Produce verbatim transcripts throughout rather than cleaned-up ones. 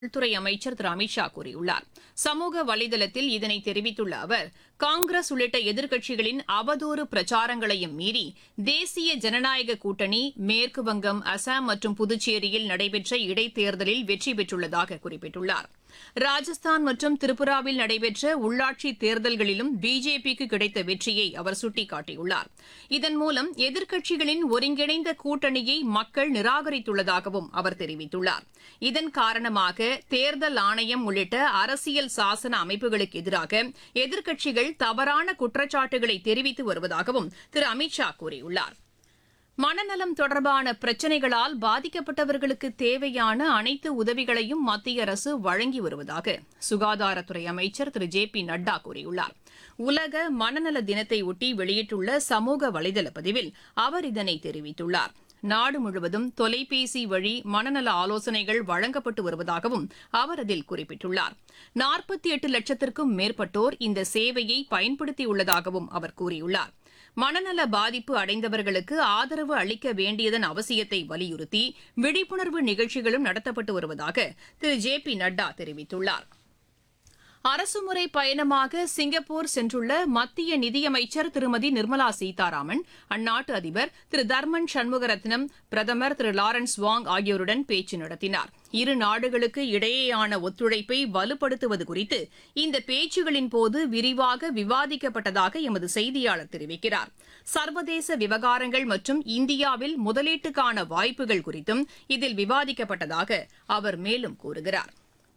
உள்துறை அமைச்சர் திரு அமித்ஷா கூறியுள்ளார். சமூக வலைதளத்தில் இதனை தெரிவித்துள்ள அவர், காங்கிரஸ் உள்ளிட்ட எதிர்க்கட்சிகளின் அவதூறு பிரச்சாரங்களையும் மீறி தேசிய ஜனநாயக கூட்டணி மேற்குவங்கம், அசாம் மற்றும் புதுச்சேரியில் நடைபெற்ற இடைத்தேர்தலில் வெற்றி பெற்றுள்ளதாக குறிப்பிட்டுள்ளார். ராஜஸ்தான் மற்றும் திரிபுராவில் நடைபெற்ற உள்ளாட்சி தேர்தல்களிலும் பிஜேபிக்கு கிடைத்த வெற்றியை அவர் சுட்டிக்காட்டியுள்ளார். இதன் மூலம் எதிர்க்கட்சிகளின் ஒருங்கிணைந்த கூட்டணியை மக்கள் நிராகரித்துள்ளதாகவும் அவர் தெரிவித்துள்ளார். இதன் காரணமாக தேர்தல் ஆணையம் உள்ளிட்ட அரசியல் சாசன அமைப்புகளுக்கு எதிராக எதிர்க்கட்சிகள் தவறான குற்றச்சாட்டுகளை தெரிவித்து வருவதாகவும் திரு அமித்ஷா கூறியுள்ளார். மனநலம் தொடர்பான பிரச்சினைகளால் பாதிக்கப்பட்டவர்களுக்கு தேவையான அனைத்து உதவிகளையும் மத்திய அரசு வழங்கி வருவதாக சுகாதாரத்துறை அமைச்சர் திரு ஜே பி நட்டா கூறியுள்ளார். உலக மனநல தினத்தையொட்டி வெளியிட்டுள்ள சமூக வலைதள பதிவில் அவர் இதனை தெரிவித்துள்ளார். நாடு முழுவதும் தொலைபேசி வழி மனநல ஆலோசனைகள் வழங்கப்பட்டு வருவதாகவும் அவர் அதில் குறிப்பிட்டுள்ளார். நாற்பத்தி எட்டு லட்சத்திற்கும் மேற்பட்டோர் இந்த சேவையை பயன்படுத்தியுள்ளதாகவும் அவர் கூறியுள்ளார். மனநல பாதிப்பு அடைந்தவர்களுக்கு ஆதரவு அளிக்க வேண்டியதன் அவசியத்தை வலியுறுத்தி விழிப்புணர்வு நிகழ்ச்சிகளும் நடத்தப்பட்டு வருவதாக திரு ஜே பி நட்டா தெரிவித்துள்ளார். அரசுமுறை பயணமாக சிங்கப்பூர் சென்றுள்ள மத்திய நிதியமைச்சர் திருமதி நிர்மலா சீதாராமன் அந்நாட்டு அதிபர் திரு தர்மன் சண்முகரத்னம், பிரதமர் திரு லாரன்ஸ் வாங் ஆகியோருடன் பேச்சு நடத்தினார். இரு நாடுகளுக்கு இடையேயான ஒத்துழைப்பை வலுப்படுத்துவது குறித்து இந்த பேச்சுகளின் போது விரிவாக விவாதிக்கப்பட்டதாக எமது செய்தியாளர் தெரிவிக்கிறார். சர்வதேச விவகாரங்கள் மற்றும் இந்தியாவில் முதலீட்டுக்கான வாய்ப்புகள் குறித்தும் இதில் விவாதிக்கப்பட்டதாக அவர் மேலும் கூறுகிறார்.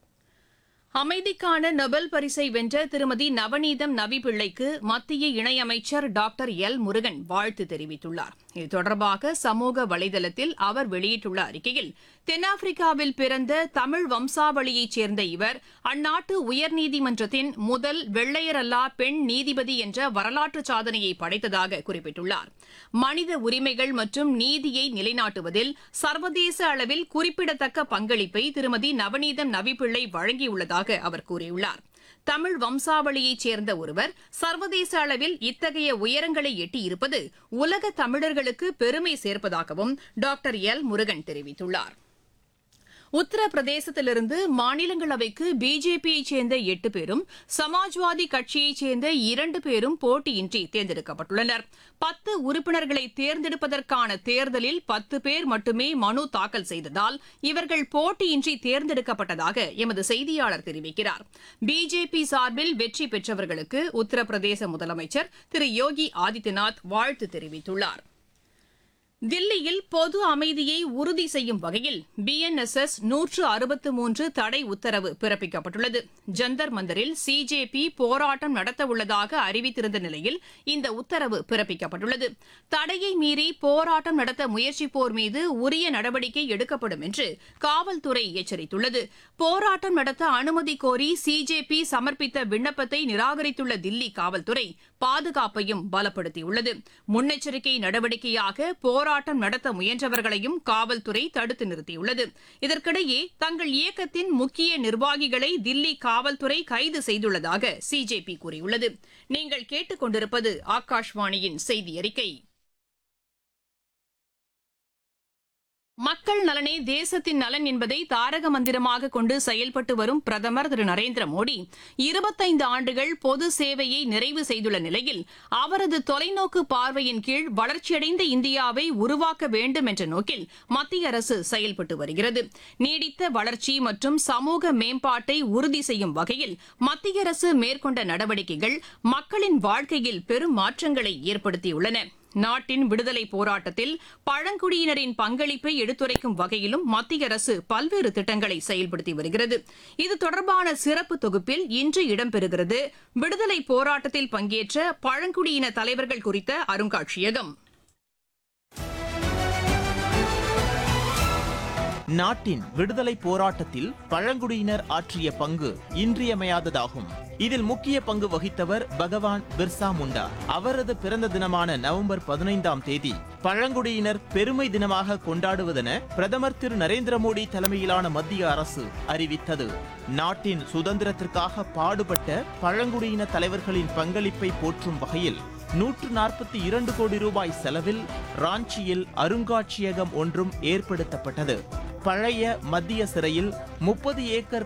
அமைதிக்கான நொபல் பரிசை வென்ற திருமதி நவநீதம் நவி பிள்ளைக்கு மத்திய இணையமைச்சர் டாக்டர் எல் முருகன் வாழ்த்து தெரிவித்துள்ளார். இது தொடர்பாக சமூக வலைதளத்தில் அவர் வெளியிட்டுள்ள அறிக்கையில், தென்னாப்பிரிக்காவில் பிறந்த தமிழ் வம்சாவளியைச் சேர்ந்த இவர் அந்நாட்டு உயர்நீதிமன்றத்தின் முதல் வெள்ளையரல்லா பெண் நீதிபதி என்ற வரலாற்று சாதனையை படைத்ததாக குறிப்பிட்டுள்ளார். மனித உரிமைகள் மற்றும் நீதியை நிலைநாட்டுவதில் சர்வதேச அளவில் குறிப்பிடத்தக்க பங்களிப்பை திருமதி நவநீதம் நவிப்பிள்ளை வழங்கியுள்ளதாக அவர் கூறியுள்ளார். தமிழ் வம்சாவளியைச் சேர்ந்த ஒருவர் சர்வதேச அளவில் இத்தகைய உயரங்களை எட்டியிருப்பது உலக தமிழர்களுக்கு பெருமை சேர்ப்பதாகவும் டாக்டர் எல் முருகன் தெரிவித்துள்ளார். உத்தரப்பிரதேசத்திலிருந்து மாநிலங்களவைக்கு பிஜேபியைச் சேர்ந்த எட்டு பேரும் சமாஜ்வாதி கட்சியைச் சேர்ந்த இரண்டு பேரும் போட்டியின்றி தேர்ந்தெடுக்கப்பட்டுள்ளனர். பத்து உறுப்பினர்களை தேர்ந்தெடுப்பதற்கான தேர்தலில் பத்து பேர் மட்டுமே மனு தாக்கல் செய்ததால் இவர்கள் போட்டியின்றி தேர்ந்தெடுக்கப்பட்டதாக எமது செய்தியாளர் தெரிவிக்கிறார். பிஜேபி சார்பில் வெற்றி பெற்றவர்களுக்கு உத்தரப்பிரதேச முதலமைச்சர் திரு யோகி ஆதித்யநாத் வாழ்த்து தெரிவித்துள்ளார். தில்லியில் பொது அமைதியை உறுதி செய்யும் வகையில் பி என் எஸ் எஸ் நூற்று அறுபத்து மூன்று தடை உத்தரவு பிறப்பிக்கப்பட்டுள்ளது. ஜந்தர் மந்தரில் சிஜேபி போராட்டம் நடத்தவுள்ளதாக அறிவித்திருந்த நிலையில் இந்த உத்தரவு பிறப்பிக்கப்பட்டுள்ளது. தடையை மீறி போராட்டம் நடத்த முயற்சிப்போர் மீது உரிய நடவடிக்கை எடுக்கப்படும் என்று காவல்துறை எச்சரித்துள்ளது. போராட்டம் நடத்த அனுமதி கோரி சிஜேபி சமர்ப்பித்த விண்ணப்பத்தை நிராகரித்துள்ள தில்லி காவல்துறை பாதுகாப்பையும் பலப்படுத்தியுள்ளது. முன்னெச்சரிக்கை நடவடிக்கையாக போராட்டம் நடத்த முயன்றவர்களையும் காவல்துறை தடுத்து நிறுத்தியுள்ளது. இதற்கிடையே தங்கள் இயக்கத்தின் முக்கிய நிர்வாகிகளை தில்லி காவல்துறை கைது செய்துள்ளதாக சிஜேபி கூறியுள்ளது. நீங்கள் கேட்டுக் கொண்டிருப்பது ஆகாஷ்வாணியின் செய்தி அறிக்கை. மக்கள் நலனே தேசத்தின் நலன் என்பதை தாரக மந்திரமாக கொண்டு செயல்பட்டு வரும் பிரதமர் திரு நரேந்திர மோடி இருபத்தைந்து ஆண்டுகள் பொது சேவையை நிறைவு செய்துள்ள நிலையில் அவரது தொலைநோக்கு பார்வையின் கீழ் வளர்ச்சியடைந்த இந்தியாவை உருவாக்க வேண்டும் என்ற நோக்கில் மத்திய அரசு செயல்பட்டு வருகிறது. நீடித்த வளர்ச்சி மற்றும் சமூக மேம்பாட்டை உறுதி செய்யும் வகையில் மத்திய அரசு மேற்கொண்ட நடவடிக்கைகள் மக்களின் வாழ்க்கையில் பெரும் மாற்றங்களை ஏற்படுத்தியுள்ளன. நாட்டின் விடுதலை போராட்டத்தில் பழங்குடியினரின் பங்களிப்பை எடுத்துரைக்கும் வகையிலும் மத்திய அரசு பல்வேறு திட்டங்களை செயல்படுத்தி வருகிறது. இது தொடர்பான சிறப்பு தொகுப்பில் இன்று இடம்பெறுகிறது விடுதலை போராட்டத்தில் பங்கேற்ற பழங்குடியின தலைவர்கள் குறித்த அருங்காட்சியகம். நாட்டின் விடுதலை போராட்டத்தில் பழங்குடியினர் ஆற்றிய பங்கு இன்றியமையாததாகும். இதில் முக்கிய பங்கு வகித்தவர் பகவான் பிர்சா முண்டா. அவரது பிறந்த தினமான நவம்பர் பதினைந்தாம் தேதி பழங்குடியினர் பெருமை தினமாக கொண்டாடுவதென பிரதமர் திரு நரேந்திர மோடி தலைமையிலான மத்திய அரசு அறிவித்தது. நாட்டின் சுதந்திரத்திற்காக பாடுபட்ட பழங்குடியின தலைவர்களின் பங்களிப்பை போற்றும் வகையில் நூற்று நாற்பத்தி இரண்டு கோடி ரூபாய் செலவில் ராஞ்சியில் அருங்காட்சியகம் ஒன்றும் ஏற்படுத்தப்பட்டது. பழைய மத்திய சிறையில் முப்பது ஏக்கர்